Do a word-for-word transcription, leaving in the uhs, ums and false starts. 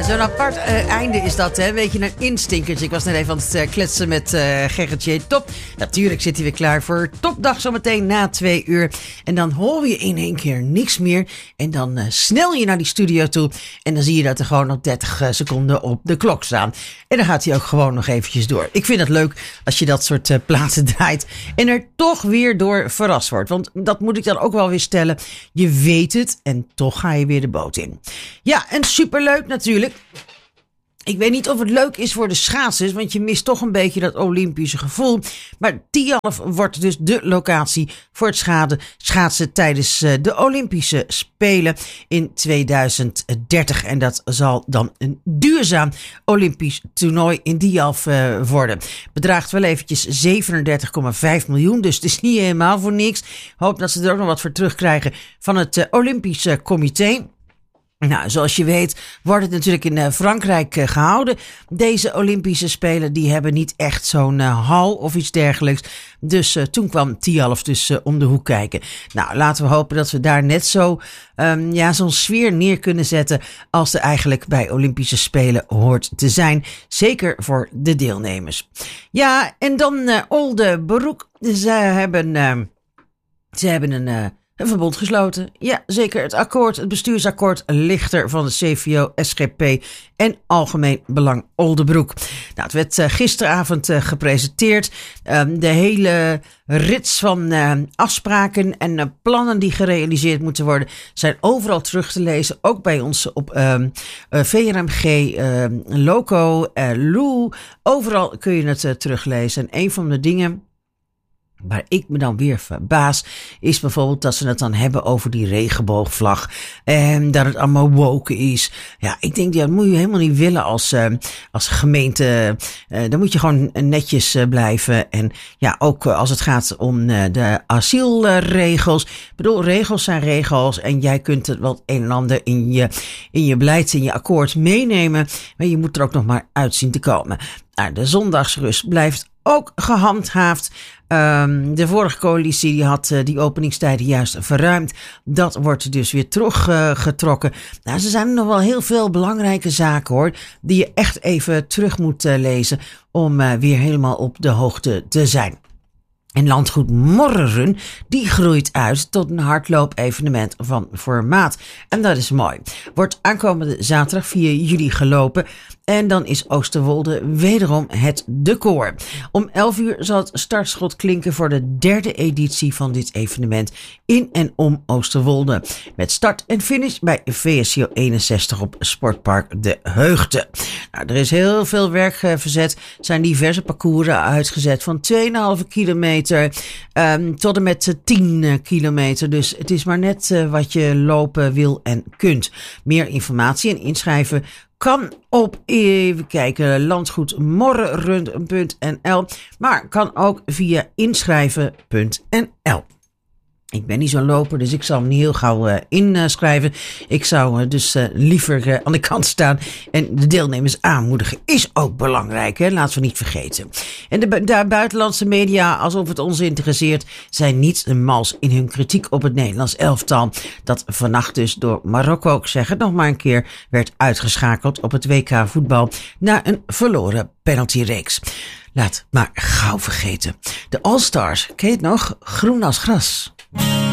zo'n apart uh, einde is dat, hè? Weet je, een instinkertje. Ik was net even aan het uh, kletsen met uh, Gerritje Top. Natuurlijk zit hij weer klaar voor Topdag zometeen na twee uur. En dan hoor je in één keer niks meer. En dan uh, snel je naar die studio toe. En dan zie je dat er gewoon nog dertig uh, seconden op de klok staan. En dan gaat hij ook gewoon nog eventjes door. Ik vind het leuk als je dat soort uh, platen draait. En er toch weer door verrast wordt. Want dat moet ik dan ook wel weer stellen. Je weet het en toch ga je weer de boot in. Ja, en superleuk natuurlijk. Ik weet niet of het leuk is voor de schaatsers, want je mist toch een beetje dat Olympische gevoel. Maar Tialf wordt dus de locatie voor het schade, schaatsen tijdens de Olympische Spelen in tweeduizend dertig. En dat zal dan een duurzaam Olympisch toernooi in Tialf uh, worden. Bedraagt wel eventjes zevenendertig komma vijf miljoen, dus het is niet helemaal voor niks. Hoop dat ze er ook nog wat voor terugkrijgen van het uh, Olympische Comité. Nou, zoals je weet wordt het natuurlijk in uh, Frankrijk uh, gehouden. Deze Olympische Spelen die hebben niet echt zo'n uh, hal of iets dergelijks. Dus uh, toen kwam Tialf dus uh, om de hoek kijken. Nou, laten we hopen dat we daar net zo um, ja, zo'n sfeer neer kunnen zetten als er eigenlijk bij Olympische Spelen hoort te zijn. Zeker voor de deelnemers. Ja, en dan uh, Oldenburg. Ze hebben, uh, ze hebben een... Uh, Een verbond gesloten. Ja, zeker. Het akkoord, het bestuursakkoord ligt er van de C V O, S G P en Algemeen Belang Oldenbroek. Nou, het werd uh, gisteravond uh, gepresenteerd. Um, de hele rits van uh, afspraken en uh, plannen die gerealiseerd moeten worden zijn overal terug te lezen. Ook bij ons op um, uh, V R M G, uh, Loco, uh, Loo. Overal kun je het uh, teruglezen. En een van de dingen waar ik me dan weer verbaas, is bijvoorbeeld dat ze het dan hebben over die regenboogvlag. En dat het allemaal woke is. Ja, ik denk, dat moet je helemaal niet willen als, uh, als gemeente. Uh, dan moet je gewoon netjes uh, blijven. En ja, ook uh, als het gaat om uh, de asielregels. Uh, ik bedoel, regels zijn regels. En jij kunt het wel een en ander in je, in je beleid, in je akkoord meenemen. Maar je moet er ook nog maar uit zien te komen. Nou, de zondagsrust blijft ook gehandhaafd. Um, de vorige coalitie die had uh, die openingstijden juist verruimd. Dat wordt dus weer teruggetrokken. Uh, nou, er zijn nog wel heel veel belangrijke zaken hoor, die je echt even terug moet uh, lezen om uh, weer helemaal op de hoogte te zijn. En Landgoed Morreren, die groeit uit tot een hardloop-evenement van formaat. En dat is mooi. Wordt aankomende zaterdag vier juli gelopen. En dan is Oosterwolde wederom het decor. Om elf uur zal het startschot klinken voor de derde editie van dit evenement in en om Oosterwolde. Met start en finish bij V S C O eenenzestig op Sportpark De Heugde. Nou, er is heel veel werk uh, verzet. Er zijn diverse parcours uitgezet van twee komma vijf kilometer um, tot en met tien kilometer. Dus het is maar net uh, wat je lopen wil en kunt. Meer informatie en inschrijven kan op, even kijken, landgoedmorreren punt n l, maar kan ook via inschrijven punt n l. Ik ben niet zo'n loper, dus ik zal hem niet heel gauw uh, inschrijven. Ik zou uh, dus uh, liever uh, aan de kant staan en de deelnemers aanmoedigen. Is ook belangrijk, hè? Laten we niet vergeten. En de, de buitenlandse media, alsof het ons interesseert, zijn niet mals in hun kritiek op het Nederlands elftal. Dat vannacht dus door Marokko, ik zeg het nog maar een keer, werd uitgeschakeld op het W K voetbal na een verloren penaltyreeks. Laat maar gauw vergeten. De All-Stars, ken je het nog? Groen als gras.